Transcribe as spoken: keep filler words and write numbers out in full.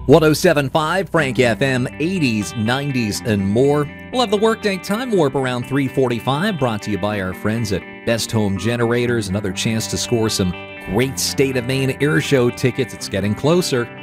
one oh seven point five Frank F M, eighties, nineties, and more. We'll have the Workday Time Warp around three forty-five, brought to you by our friends at Best Home Generators. Another chance to score some great State of Maine Air Show tickets. It's getting closer.